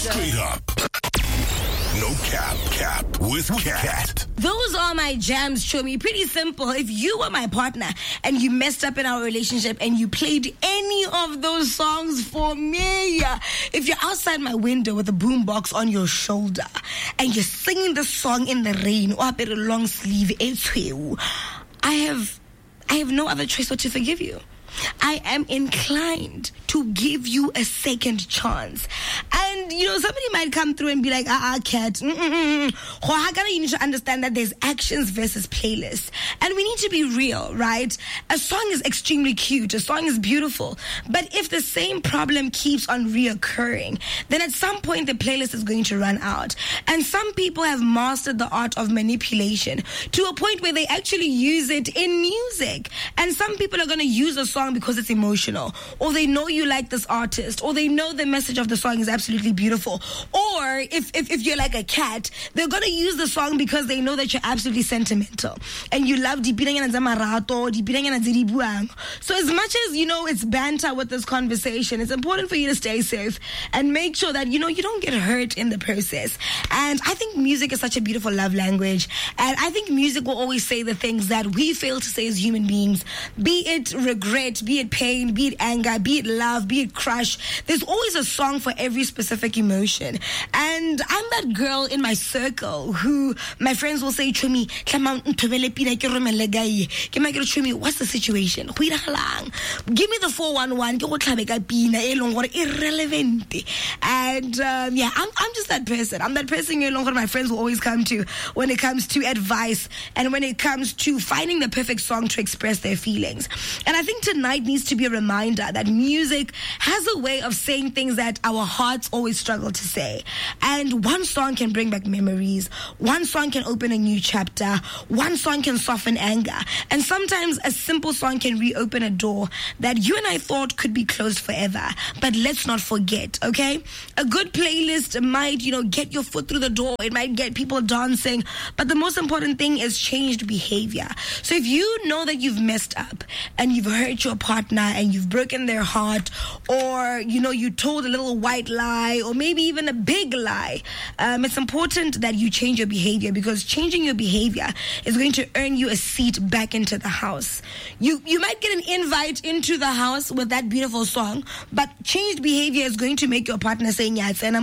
Straight up. No cap with Cat. Those are my jams, Chomi. Pretty simple. If you were my partner and you messed up in our relationship and you played any of those songs for me, if you're outside my window with a boombox on your shoulder and you're singing the song in the rain or up at a long sleeve, I have no other choice but to forgive you. I am inclined to give you a second chance. And, somebody might come through and be like, Cat. You need to understand that there's actions versus playlists. And we need to be real, right? A song is extremely cute. A song is beautiful. But if the same problem keeps on reoccurring, then at some point the playlist is going to run out. And some people have mastered the art of manipulation to a point where they actually use it in music. And some people are going to use a song because it's emotional, or they know you like this artist, or they know the message of the song is absolutely beautiful, or if you're like a Cat, they're gonna use the song because they know that you're absolutely sentimental and you love dipiranyana tsa marato, dipiranyana tse di buang. So as much as it's banter with this conversation, it's important for you to stay safe and make sure that you don't get hurt in the process. And I think music is such a beautiful love language, and I think music will always say the things that we fail to say as human beings, be it regret, be it pain, be it anger, be it love, be it crush. There's always a song for every specific emotion. And I'm that girl in my circle who my friends will say, Chomi, what's the situation? Give me the 411. Irrelevant. And I'm just that person. I'm that person my friends will always come to when it comes to advice and when it comes to finding the perfect song to express their feelings. And I think tonight needs to be a reminder that music has a way of saying things that our hearts always struggle to say. And one song can bring back memories. One song can open a new chapter. One song can soften anger. And sometimes a simple song can reopen a door that you and I thought could be closed forever. But let's not forget, okay? A good playlist might, get your foot through the door. It might get people dancing. But the most important thing is changed behavior. So if you know that you've messed up and you've hurt your partner and you've broken their heart, or you told a little white lie, or maybe even a big lie, it's important that you change your behavior, because changing your behavior is going to earn you a seat back into the house. You might get an invite into the house with that beautiful song, but changed behavior is going to make your partner say because at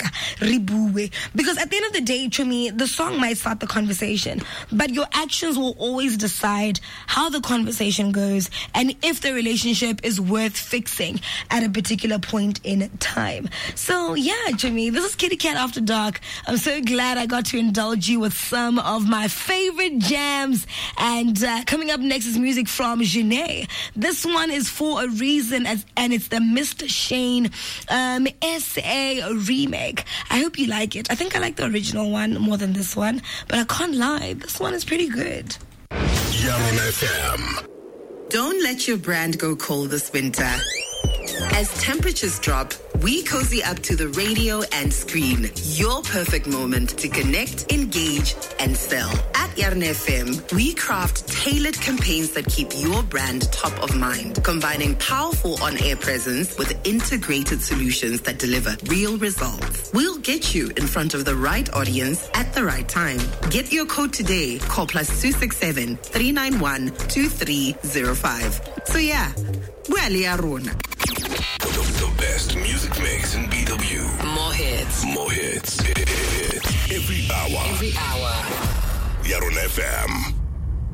the end of the day, to me, the song might start the conversation, but your actions will always decide how the conversation goes and if the relationship is worth fixing at a particular point in time. So Jimmy, this is Kitty Cat After Dark. I'm so glad I got to indulge you with some of my favorite jams. And coming up next is music from Janae. This one is For a Reason, and it's the Mr. Shane SA remake. I hope you like it. I think I like the original one more than this one, but I can't lie, this one is pretty good. Yaron FM. Don't let your brand go cold this winter. As temperatures drop, we cozy up to the radio and screen. Your perfect moment to connect, engage, and sell. At Yaron FM, we craft tailored campaigns that keep your brand top of mind, combining powerful on-air presence with integrated solutions that deliver real results. We'll get you in front of the right audience at the right time. Get your code today. Call +267 391 2305. So well, Yaron. The best music mix in BW. More hits. Every hour. Every hour. Yaron FM.